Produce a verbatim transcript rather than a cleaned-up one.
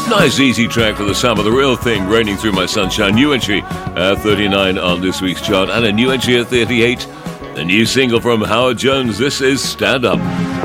Nice easy track for the summer, The Real Thing, Raining Through My Sunshine. New entry at thirty-nine on this week's chart, and a new entry at thirty-eight. A new single from Howard Jones. This is Stand Up.